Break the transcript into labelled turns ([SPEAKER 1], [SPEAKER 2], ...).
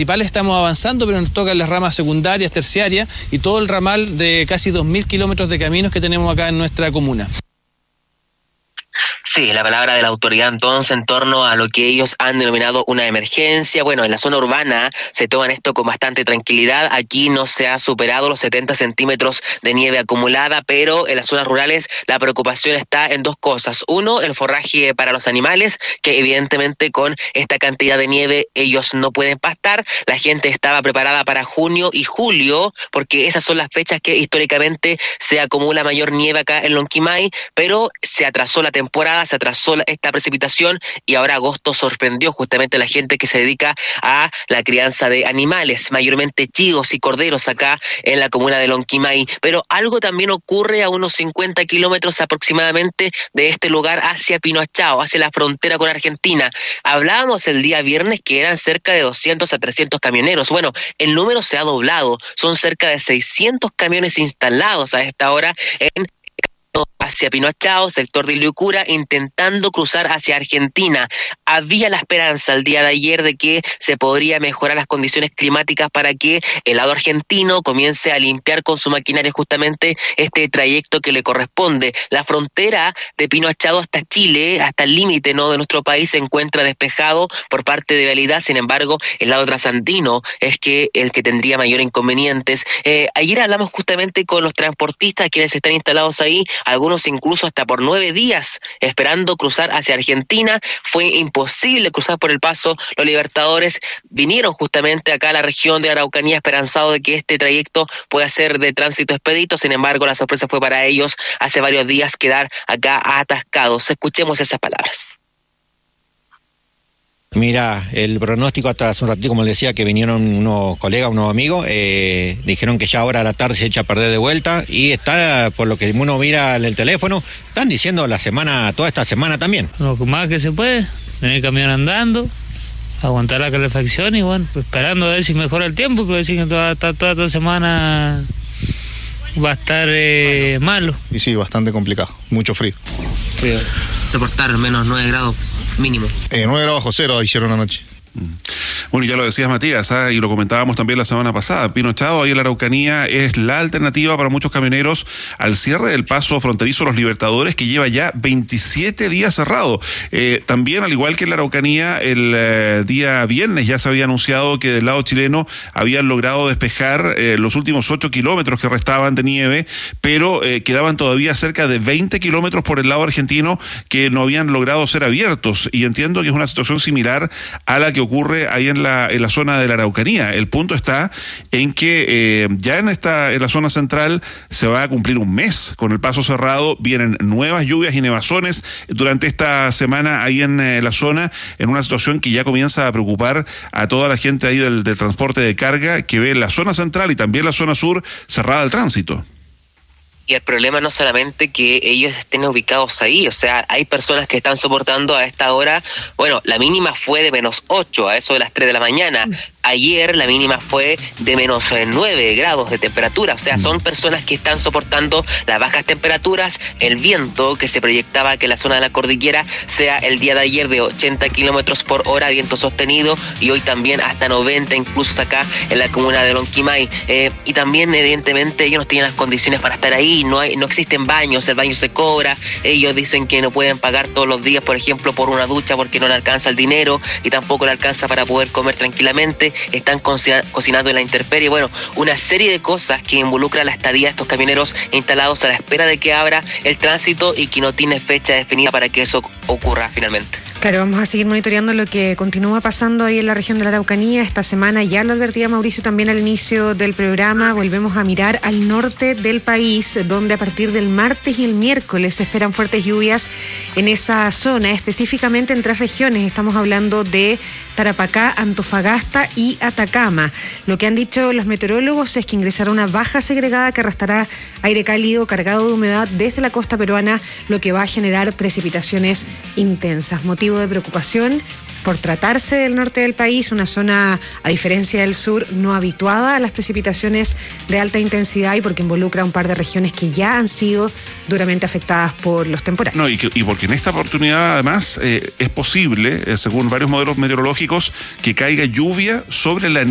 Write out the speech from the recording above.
[SPEAKER 1] principales estamos avanzando, pero nos tocan las ramas secundarias, terciarias y todo el ramal de casi 2.000 kilómetros de caminos que tenemos acá en nuestra comuna.
[SPEAKER 2] Sí, la palabra de la autoridad entonces en torno a lo que ellos han denominado una emergencia. Bueno, en la zona urbana se toman esto con bastante tranquilidad. Aquí no se ha superado los 70 centímetros de nieve acumulada, pero en las zonas rurales la preocupación está en dos cosas. Uno, el forraje para los animales, que evidentemente con esta cantidad de nieve ellos no pueden pastar. La gente estaba preparada para junio y julio, porque esas son las fechas que históricamente se acumula mayor nieve acá en Lonquimay, pero se atrasó la temporada, se atrasó esta precipitación y ahora agosto sorprendió justamente a la gente que se dedica a la crianza de animales, mayormente chivos y corderos acá en la comuna de Lonquimay. Pero algo también ocurre a unos 50 kilómetros aproximadamente de este lugar hacia Pinoachao, hacia la frontera con Argentina. Hablábamos el día viernes que eran cerca de 200 a 300 camioneros. Bueno, el número se ha doblado, son cerca de 600 camiones instalados a esta hora en hacia Pinoachao, sector de Iliucura, intentando cruzar hacia Argentina. Había la esperanza el día de ayer de que se podría mejorar las condiciones climáticas para que el lado argentino comience a limpiar con su maquinaria justamente este trayecto que le corresponde. La frontera de Pinoachao hasta Chile, hasta el límite, ¿no?, de nuestro país, se encuentra despejado por parte de Vialidad. Sin embargo, el lado trasandino es que el que tendría mayor inconvenientes. Ayer hablamos justamente con los transportistas quienes están instalados ahí, algunos incluso hasta por 9 días esperando cruzar hacia Argentina. Fue imposible cruzar por el paso Los Libertadores. Vinieron justamente acá a la región de Araucanía esperanzado de que este trayecto pueda ser de tránsito expedito. Sin embargo, la sorpresa fue para ellos hace varios días quedar acá atascados. Escuchemos esas palabras.
[SPEAKER 3] Mira, el pronóstico hasta hace un ratito, como les decía, que vinieron unos colegas, unos amigos, dijeron que ya ahora a la tarde se echa a perder de vuelta y está, por lo que uno mira en el teléfono, están diciendo toda esta semana también.
[SPEAKER 4] Lo más que se puede, tener el camión andando, aguantar la calefacción y bueno, esperando a ver si mejora el tiempo, porque decir que toda esta semana va a estar malo.
[SPEAKER 5] Y sí, bastante complicado, mucho frío.
[SPEAKER 2] Soportar menos 9 grados mínimo.
[SPEAKER 5] 9 grados bajo cero hicieron anoche.
[SPEAKER 6] Bueno, ya lo decías, Matías, y lo comentábamos también la semana pasada. Pinoachao, ahí en la Araucanía, es la alternativa para muchos camioneros al cierre del paso fronterizo Los Libertadores, que lleva ya 27 días cerrado. También, al igual que en la Araucanía, el día viernes ya se había anunciado que del lado chileno habían logrado despejar los últimos 8 kilómetros que restaban de nieve, pero quedaban todavía cerca de 20 kilómetros por el lado argentino que no habían logrado ser abiertos. Y entiendo que es una situación similar a la que ocurre ahí en la zona de la Araucanía. El punto está en que ya en la zona central se va a cumplir un mes con el paso cerrado. Vienen nuevas lluvias y nevazones durante esta semana ahí en la zona, en una situación que ya comienza a preocupar a toda la gente ahí del transporte de carga, que ve la zona central y también la zona sur cerrada al tránsito.
[SPEAKER 2] Y el problema no solamente que ellos estén ubicados ahí, o sea, hay personas que están soportando a esta hora. Bueno, la mínima fue de -8 a eso de las 3 de la mañana. Ayer la mínima fue de -9 grados de temperatura, o sea, son personas que están soportando las bajas temperaturas, el viento que se proyectaba que la zona de la cordillera sea el día de ayer de 80 kilómetros por hora, viento sostenido, y hoy también hasta 90, incluso acá en la comuna de Lonquimay. Y también, evidentemente, ellos no tienen las condiciones para estar ahí, no existen baños, el baño se cobra, ellos dicen que no pueden pagar todos los días, por ejemplo, por una ducha porque no le alcanza el dinero y tampoco le alcanza para poder comer tranquilamente. Están cocinando en la intemperie. Bueno, una serie de cosas que involucran la estadía de estos camioneros instalados a la espera de que abra el tránsito y que no tiene fecha definida para que eso ocurra finalmente.
[SPEAKER 7] Claro, vamos a seguir monitoreando lo que continúa pasando ahí en la región de la Araucanía. Esta semana ya lo advertía Mauricio también al inicio del programa. Volvemos a mirar al norte del país, donde a partir del martes y el miércoles se esperan fuertes lluvias en esa zona, específicamente en 3 regiones. Estamos hablando de Tarapacá, Antofagasta y Atacama. Lo que han dicho los meteorólogos es que ingresará una baja segregada que arrastrará aire cálido cargado de humedad desde la costa peruana, lo que va a generar precipitaciones intensas. Motivo de preocupación por tratarse del norte del país, una zona, a diferencia del sur, no habituada a las precipitaciones de alta intensidad y porque involucra un par de regiones que ya han sido duramente afectadas por los temporales.
[SPEAKER 6] No, y porque en esta oportunidad, además, es posible, según varios modelos meteorológicos, que caiga lluvia sobre la